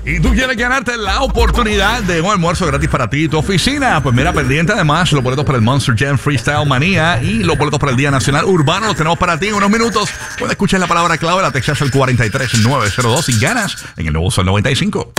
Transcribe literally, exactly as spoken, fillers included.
¿Y tú quieres ganarte la oportunidad de un almuerzo gratis para ti y tu oficina? Pues mira, pendiente además los boletos para el Monster Jam Freestyle Manía y los boletos para el Día Nacional Urbano los tenemos para ti en unos minutos. Puedes escuchar la palabra clave, la textas al cuatro tres nueve cero dos y ganas en el nuevo Sol noventa y cinco.